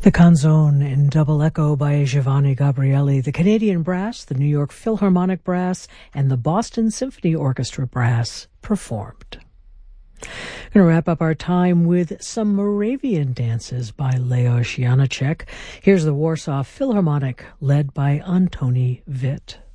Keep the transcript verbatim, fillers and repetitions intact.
The Canzone in double echo by Giovanni Gabrieli, the Canadian Brass, the New York Philharmonic Brass, and the Boston Symphony Orchestra Brass performed. I'm going to wrap up our time with some Moravian dances by Leos Janáček. Here's the Warsaw Philharmonic, led by Antoni Witt.